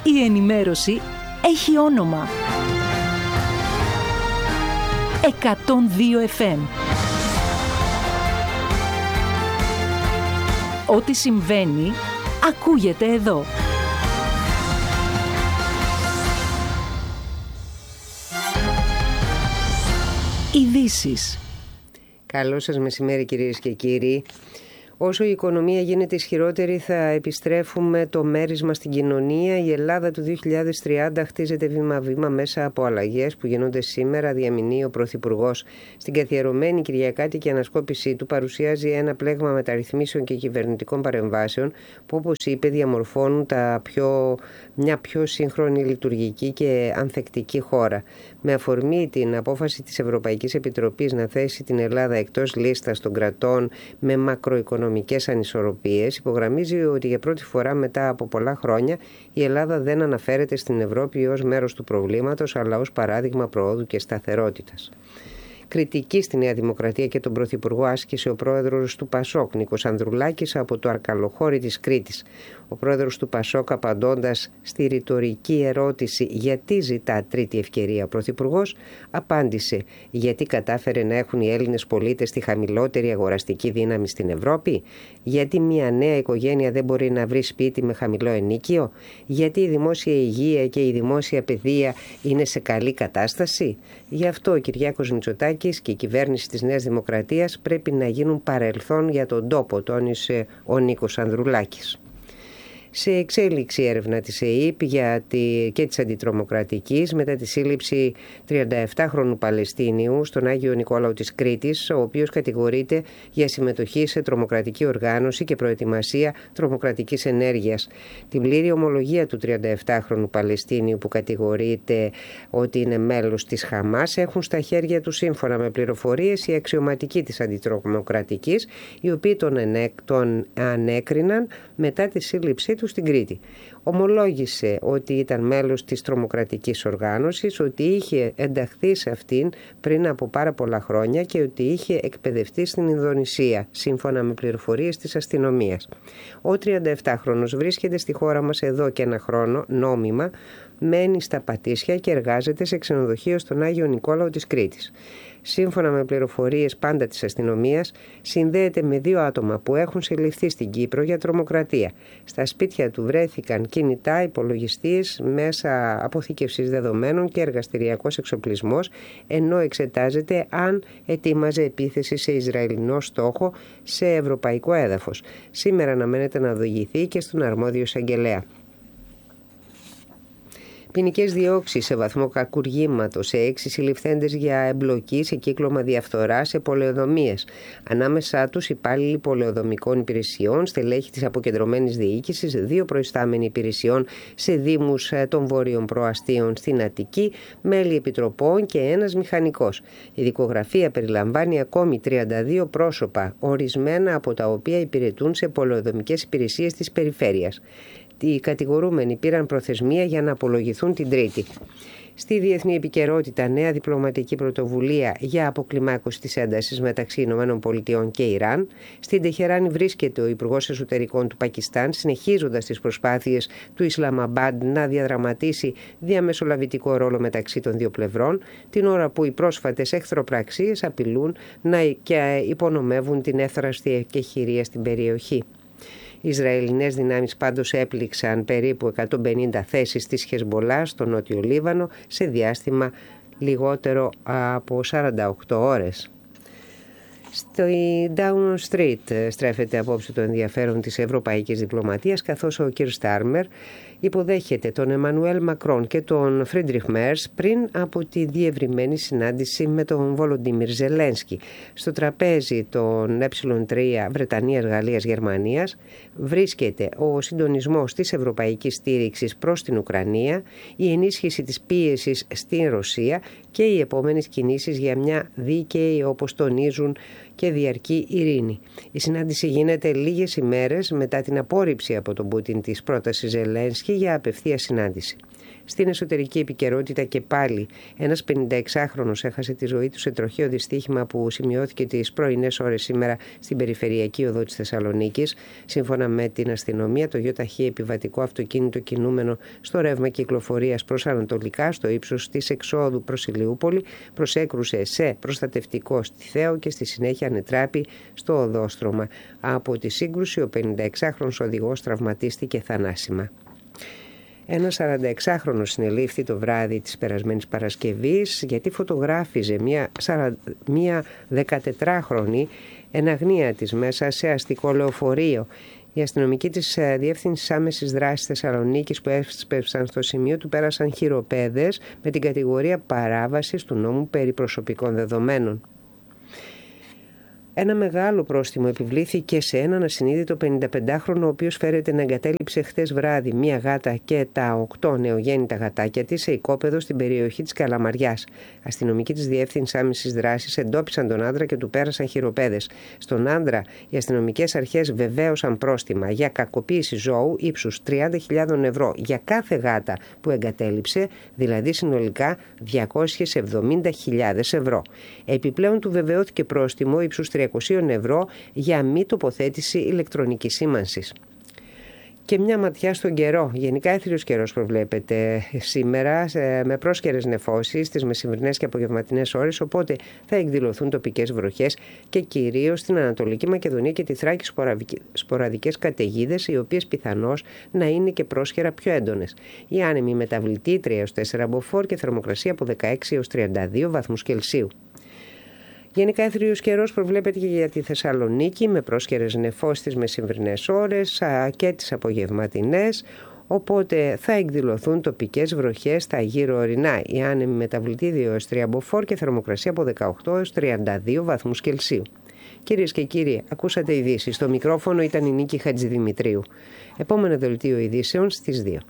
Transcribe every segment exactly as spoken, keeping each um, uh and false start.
Η ενημέρωση έχει όνομα. εκατόν δύο εφ εμ. Ό,τι συμβαίνει, ακούγεται εδώ. Ειδήσεις. Καλό σας μεσημέρι κυρίες και κύριοι. Όσο η οικονομία γίνεται ισχυρότερη θα επιστρέφουμε το μέρισμα στην κοινωνία. Η Ελλάδα του δύο χιλιάδες τριάντα χτίζεται βήμα-βήμα μέσα από αλλαγές που γίνονται σήμερα, διαμηνεί ο Πρωθυπουργός. Στην καθιερωμένη κυριακάτικη ανασκόπησή του παρουσιάζει ένα πλέγμα μεταρρυθμίσεων και κυβερνητικών παρεμβάσεων που, όπως είπε, διαμορφώνουν τα πιο, μια πιο σύγχρονη, λειτουργική και ανθεκτική χώρα. Με αφορμή την απόφαση της Ευρωπαϊκής Επιτροπής να θέσει την Ελλάδα εκτός λίστας των κρατών με μακροοικονομικές ανισορροπίες, υπογραμμίζει ότι για πρώτη φορά μετά από πολλά χρόνια η Ελλάδα δεν αναφέρεται στην Ευρώπη ως μέρος του προβλήματος, αλλά ως παράδειγμα προόδου και σταθερότητας. Κριτική στη Νέα Δημοκρατία και τον Πρωθυπουργό άσκησε ο πρόεδρος του Πασόκ, Νίκος Ανδρουλάκης, από το Αρκαλοχώρι της Κρήτης. Ο πρόεδρος του Πασόκ, απαντώντας στη ρητορική ερώτηση γιατί ζητά τρίτη ευκαιρία ο Πρωθυπουργός, απάντησε γιατί κατάφερε να έχουν οι Έλληνες πολίτες τη χαμηλότερη αγοραστική δύναμη στην Ευρώπη, γιατί μια νέα οικογένεια δεν μπορεί να βρει σπίτι με χαμηλό ενίκιο, γιατί η δημόσια υγεία και η δημόσια παιδεία είναι σε καλή κατάσταση. Γι' αυτό ο Κυριάκος Μητσοτάκης και η κυβέρνηση της Νέας Δημοκρατίας πρέπει να γίνουν παρελθόν για τον τόπο, τόνισε ο Νίκος Ανδρουλάκης. Σε εξέλιξη έρευνα της ΕΕΠ για τη, και της αντιτρομοκρατικής μετά τη σύλληψη τριανταεφτάχρονου Παλαιστίνιου στον Άγιο Νικόλαο της Κρήτης, ο οποίος κατηγορείται για συμμετοχή σε τρομοκρατική οργάνωση και προετοιμασία τρομοκρατικής ενέργειας. Την πλήρη ομολογία του τριανταεφτάχρονου Παλαιστίνιου που κατηγορείται ότι είναι μέλος της Χαμάς έχουν στα χέρια του, σύμφωνα με πληροφορίες, οι αξιωματικοί της αντιτρομοκρατικής, οι οποίοι τον, ενέ, τον ανέκριναν μετά τη σύλληψή του στην Κρήτη. Ομολόγησε ότι ήταν μέλος της τρομοκρατικής οργάνωσης, ότι είχε ενταχθεί σε αυτήν πριν από πάρα πολλά χρόνια και ότι είχε εκπαιδευτεί στην Ινδονησία, σύμφωνα με πληροφορίες της αστυνομίας. Ο τριανταεφτάχρονος βρίσκεται στη χώρα μας εδώ και ένα χρόνο νόμιμα, μένει στα Πατήσια και εργάζεται σε ξενοδοχείο στον Άγιο Νικόλαο της Κρήτης. Σύμφωνα με πληροφορίες πάντα της αστυνομίας, συνδέεται με δύο άτομα που έχουν συλληφθεί στην Κύπρο για τρομοκρατία. Στα σπίτια του βρέθηκαν κινητά, υπολογιστής, μέσα αποθήκευσης δεδομένων και εργαστηριακός εξοπλισμός, ενώ εξετάζεται αν ετοίμαζε επίθεση σε Ισραηλινό στόχο σε ευρωπαϊκό έδαφος. Σήμερα αναμένεται να οδηγηθεί και στον αρμόδιο εισαγγελέα. Ποινικές διώξεις σε βαθμό κακουργήματος σε έξι συλληφθέντες για εμπλοκή σε κύκλωμα διαφθοράς σε πολεοδομίες. Ανάμεσά τους υπάλληλοι πολεοδομικών υπηρεσιών, στελέχη της αποκεντρωμένης διοίκησης, δύο προϊστάμενοι υπηρεσιών σε δήμους των Βόρειων Προαστίων στην Αττική, μέλη επιτροπών και ένας μηχανικός. Η δικογραφία περιλαμβάνει ακόμη τριάντα δύο πρόσωπα, ορισμένα από τα οποία υπηρετούν σε πολεοδομικές υπηρεσίες της περιφέρειας. Οι κατηγορούμενοι πήραν προθεσμία για να απολογηθούν την Τρίτη. Στη διεθνή επικαιρότητα, νέα διπλωματική πρωτοβουλία για αποκλιμάκωση της έντασης μεταξύ Ηνωμένων Πολιτειών και Ιράν. Στην Τεχεράνη βρίσκεται ο Υπουργός Εσωτερικών του Πακιστάν, συνεχίζοντας τις προσπάθειες του Ισλαμαμπάντ να διαδραματίσει διαμεσολαβητικό ρόλο μεταξύ των δύο πλευρών, την ώρα που οι πρόσφατες εχθροπραξίες απειλούν να και υπονομεύουν την έθραστη εκεχηρία στην περιοχή. Οι Ισραηλινές δυνάμεις πάντως έπληξαν περίπου εκατόν πενήντα θέσεις της Χεσμολάχ στο Νότιο Λίβανο σε διάστημα λιγότερο από σαράντα οκτώ ώρες. Στο Downing Street στρέφεται απόψε το ενδιαφέρον της ευρωπαϊκής διπλωματίας, καθώς ο Κιρ Στάρμερ υποδέχεται τον Εμμανουέλ Μακρόν και τον Φρίντριχ Μέρς πριν από τη διευρυμένη συνάντηση με τον Βολοντίμιρ Ζελένσκι. Στο τραπέζι των ε τρία Βρετανίας, Γαλλίας, Γερμανίας βρίσκεται ο συντονισμός της ευρωπαϊκής στήριξης προς την Ουκρανία, η ενίσχυση της πίεσης στην Ρωσία και οι επόμενες κινήσεις για μια δίκαιη, όπως τονίζουν, και διαρκή ειρήνη. Η συνάντηση γίνεται λίγες ημέρες μετά την απόρριψη από τον Πούτιν της πρότασης Ζελένσκι για απευθεία συνάντηση. Στην εσωτερική επικαιρότητα και πάλι ένας πενηνταεξάχρονος έχασε τη ζωή του σε τροχαίο δυστύχημα που σημειώθηκε τις πρωινές ώρες σήμερα στην περιφερειακή οδό της Θεσσαλονίκης. Σύμφωνα με την αστυνομία, το γιοταχή επιβατικό αυτοκίνητο κινούμενο στο ρεύμα κυκλοφορίας προς ανατολικά στο ύψος της εξόδου προς Ηλιούπολη προσέκρουσε σε προστατευτικό στη Θέο και στη συνέχεια ανετράπη στο οδόστρωμα. Από τη σύγκρουση ο πενηνταεξάχρονος οδηγός τραυματίστηκε θανάσιμα. Ένας σαρανταεξάχρονος συνελήφθη το βράδυ της περασμένης Παρασκευής γιατί φωτογράφιζε μια, μια δεκατετράχρονη εν αγνία της μέσα σε αστικό λεωφορείο. Οι αστυνομικοί της Διεύθυνσης Άμεσης Δράσης Θεσσαλονίκης που έσπευσαν στο σημείο του πέρασαν χειροπέδες με την κατηγορία παράβασης του νόμου περί προσωπικών δεδομένων. Ένα μεγάλο πρόστιμο επιβλήθηκε σε έναν ασυνείδητο πενηνταπεντάχρονο, ο οποίος φέρεται να εγκατέλειψε χθες βράδυ μία γάτα και τα οκτώ νεογέννητα γατάκια της σε οικόπεδο στην περιοχή της Καλαμαριάς. Αστυνομικοί της Διεύθυνσης Άμεσης Δράσης εντόπισαν τον άντρα και του πέρασαν χειροπέδες. Στον άντρα, οι αστυνομικές αρχές βεβαίωσαν πρόστιμα για κακοποίηση ζώου ύψους τριάντα χιλιάδες ευρώ για κάθε γάτα που εγκατέλειψε, δηλαδή συνολικά διακόσιες εβδομήντα χιλιάδες ευρώ. Επιπλέον του βεβαιώθηκε πρόστιμο ύψους τριακόσια ευρώ για μη τοποθέτηση ηλεκτρονικής σήμανσης. Και μια ματιά στον καιρό. Γενικά έθριος καιρός προβλέπεται σήμερα με πρόσκαιρες νεφώσεις στις μεσημβρινές και απογευματινές ώρες, οπότε θα εκδηλωθούν τοπικές βροχές και κυρίως στην Ανατολική Μακεδονία και τη Θράκη σποραδικές καταιγίδες, οι οποίες πιθανώς να είναι και πρόσχερα πιο έντονες. Η άνεμη μεταβλητή τρία έως τέσσερα μποφόρ και θερμοκρασία από δεκαέξι έως τριάντα δύο βαθμούς Κελσίου. Γενικά έθριος καιρός προβλέπεται και για τη Θεσσαλονίκη με πρόσκαιρες νεφώσεις στις μεσημβρινές ώρες και τις απογευματινές, οπότε θα εκδηλωθούν τοπικές βροχές στα γύρω ορεινά. Η άνεμη μεταβλητή δύο έως τρία μποφόρ και θερμοκρασία από δεκαοκτώ έως τριάντα δύο βαθμούς Κελσίου. Κυρίες και κύριοι, ακούσατε ειδήσεις. Στο μικρόφωνο ήταν η Νίκη Χατζηδημητρίου. Επόμενο δελτίο ειδήσεων στις δύο.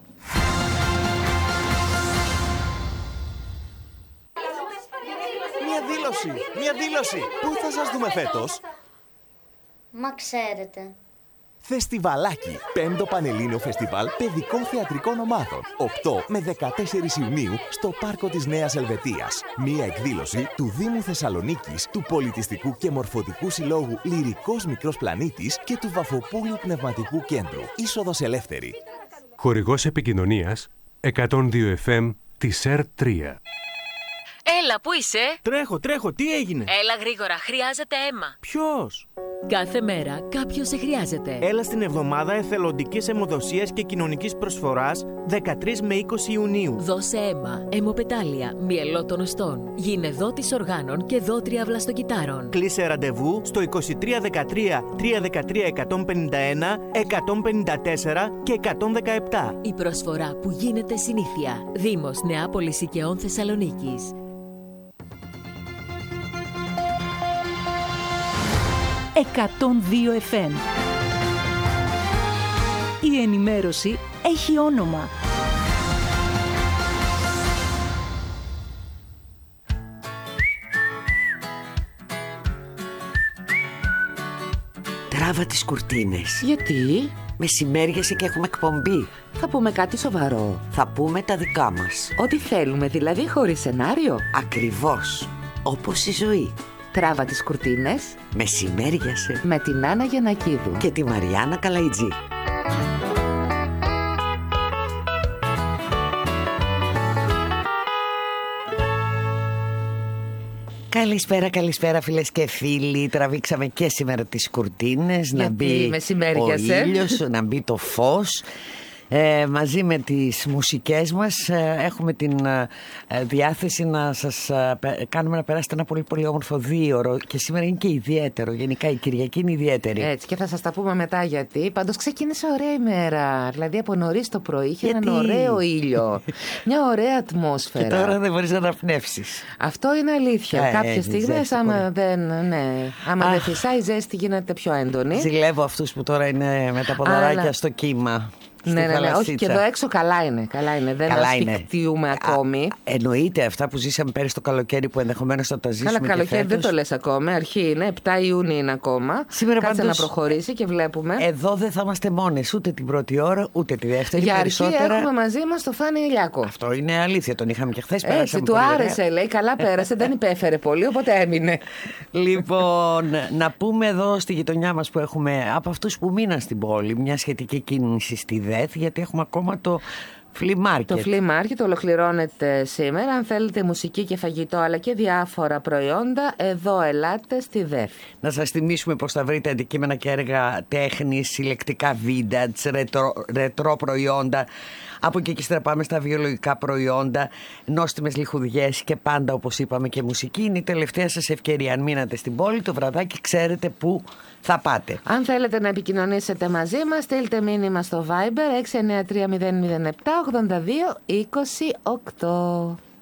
Μια δήλωση! Πού θα σας δούμε φέτος? Μα ξέρετε. Φεστιβαλάκι. Πέμπτο Πανελλήνιο Φεστιβάλ Παιδικών Θεατρικών Ομάδων. οκτώ με δεκατέσσερις Ιουνίου στο Πάρκο της Νέας Ελβετίας. Μια εκδήλωση του Δήμου Θεσσαλονίκης, του Πολιτιστικού και Μορφωτικού Συλλόγου Λυρικός Μικρός Πλανήτης και του Βαφοπούλου Πνευματικού Κέντρου. Είσοδος ελεύθερη. Χορηγός επικοινωνίας εκατόν δύο εφ εμ της ΕΡ τρία. Έλα, πού είσαι? Τρέχω, τρέχω, τι έγινε? Έλα γρήγορα, χρειάζεται αίμα. Ποιος? Κάθε μέρα κάποιος σε χρειάζεται. Έλα στην εβδομάδα εθελοντικής αιμοδοσίας και κοινωνικής προσφοράς δεκατρείς με είκοσι Ιουνίου. Δώσε αίμα, αιμοπετάλια, μυελό των οστών. Γίνε δότης οργάνων και δότρια βλαστοκυτάρων. Κλείσε ραντεβού στο είκοσι τρία δεκατρία τριακόσια δεκατρία εκατόν πενήντα ένα, εκατόν πενήντα τέσσερα και εκατόν δεκαεπτά. Η προσφορά που γίνεται συνήθεια. Δήμος Νεάπολης Οικαιών Θεσσαλονίκης. εκατόν δύο εφ εμ. Η ενημέρωση έχει όνομα. Τράβα τις κουρτίνες. Γιατί? Μεσημέριασε και έχουμε εκπομπή. Θα πούμε κάτι σοβαρό. Θα πούμε τα δικά μας. Ό,τι θέλουμε, δηλαδή χωρίς σενάριο. Ακριβώς. Όπως η ζωή. Τράβα τις κουρτίνες. Μεσημέριασε. Με την Άννα Γιαννακίδου και τη Μαριάννα Καλαϊτζή. Καλησπέρα, καλησπέρα φίλες και φίλοι. Τραβήξαμε και σήμερα τις κουρτίνες. Γιατί να μπει μεσημέριασε. ο ήλιος, να μπει το φως. Ε, μαζί με τις μουσικές μας ε, έχουμε την ε, διάθεση να σας ε, κάνουμε να περάσετε ένα πολύ πολύ όμορφο δίωρο και σήμερα είναι και ιδιαίτερο, γενικά η Κυριακή είναι ιδιαίτερη. Έτσι, και θα σας τα πούμε μετά γιατί. Πάντως ξεκίνησε ωραία ημέρα, δηλαδή από νωρίς το πρωί είχε Γιατί? έναν ωραίο ήλιο, μια ωραία ατμόσφαιρα. Και τώρα δεν μπορείς να αναπνεύσεις. Αυτό είναι αλήθεια. Ε, Κάποιες ε, στιγμές άμα πολύ. δεν, ναι, άμα δεν φυσάει η ζέστη γίνεται πιο έντονη. Ζηλεύω αυτούς που τώρα είναι με τα ποδαράκια Αλλά... στο κύμα. Ναι, ναι, ναι, όχι, και εδώ έξω καλά είναι. Καλά είναι. Δεν ασφικτιούμε ακόμη. Α, εννοείται αυτά που ζήσαμε πέρυσι το καλοκαίρι που ενδεχομένως θα τα ζήσουμε. Καλά, καλοκαίρι δεν το λες ακόμα. Αρχή είναι, επτά Ιούνιου είναι ακόμα. Σήμερα Κάτσε πάντως, να προχωρήσει και βλέπουμε. Εδώ δεν θα είμαστε μόνες ούτε την πρώτη ώρα ούτε τη δεύτερη. Για περισσότερα... αρχή έχουμε μαζί μας το Φάνη Ηλιάκο. Αυτό είναι αλήθεια. Τον είχαμε και χθες. Έτσι, του άρεσε, ωραία. Λέει. Καλά πέρασε, δεν υπέφερε πολύ, οπότε έμεινε. Λοιπόν, να πούμε εδώ στη γειτονιά μας που έχουμε από αυτούς που μείναν στην πόλη μια σχετική κίνηση στη ΔΕΘ, γιατί έχουμε ακόμα το flea market. Το flea market ολοκληρώνεται σήμερα. Αν θέλετε μουσική και φαγητό αλλά και διάφορα προϊόντα, εδώ ελάτε στη ΔΕΘ. Να σας θυμίσουμε πως θα βρείτε αντικείμενα και έργα τέχνης, συλλεκτικά vintage, ρετρό, ρετρό προϊόντα. Από εκεί και ύστερα πάμε στα βιολογικά προϊόντα, νόστιμες λιχουδιές και πάντα, όπως είπαμε, και μουσική. Είναι η τελευταία σας ευκαιρία. Αν μείνατε στην πόλη το βραδάκι, ξέρετε πού θα πάτε. Αν θέλετε να επικοινωνήσετε μαζί μας, στείλτε μήνυμα στο Viber έξι εννιά τρία μηδέν μηδέν επτά ογδόντα δύο είκοσι οκτώ.